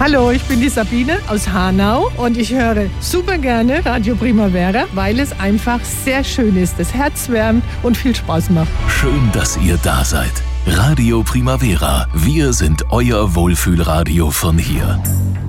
Hallo, ich bin die Sabine aus Hanau und ich höre super gerne Radio Primavera, weil es einfach sehr schön ist, das Herz wärmt und viel Spaß macht. Schön, dass ihr da seid. Radio Primavera. Wir sind euer Wohlfühlradio von hier.